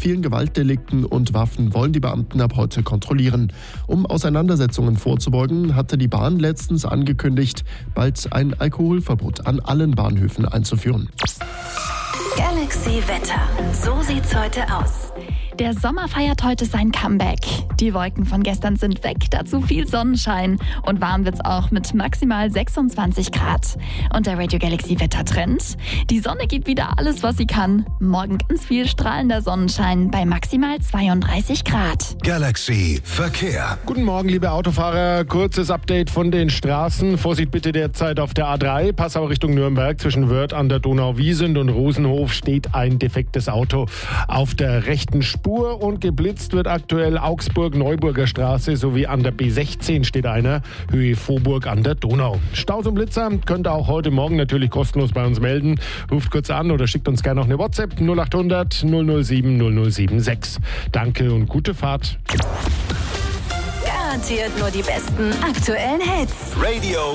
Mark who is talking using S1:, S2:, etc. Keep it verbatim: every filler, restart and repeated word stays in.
S1: vielen Gewaltdelikten und Waffen wollen die Beamten ab heute kontrollieren. Um Auseinandersetzungen vorzubeugen, hatte die Bahn letztens angekündigt, bald ein Alkoholverbot an allen Bahnhöfen einzuführen.
S2: Galaxy Wetter. So sieht's heute aus.
S3: Der Sommer feiert heute sein Comeback. Die Wolken von gestern sind weg, dazu viel Sonnenschein. Und warm wird's auch mit maximal sechsundzwanzig Grad. Und der Radio Galaxy Wettertrend? Die Sonne gibt wieder alles, was sie kann. Morgen ganz viel strahlender Sonnenschein bei maximal zweiunddreißig Grad.
S4: Galaxy Verkehr.
S5: Guten Morgen, liebe Autofahrer. Kurzes Update von den Straßen. Vorsicht bitte derzeit auf der A drei. Passau Richtung Nürnberg zwischen Wörth an der Donauwiesent und Rosenhof steht ein defektes Auto auf der rechten Spur. Und geblitzt wird aktuell Augsburg-Neuburger Straße sowie an der B sechzehn steht einer, Höhe Vorburg an der Donau. Staus und Blitzer könnt ihr auch heute Morgen natürlich kostenlos bei uns melden. Ruft kurz an oder schickt uns gerne noch eine WhatsApp null acht hundert null null sieben null null sieben sechs. Danke und gute Fahrt.
S2: Garantiert nur die besten aktuellen Hits.
S4: Radio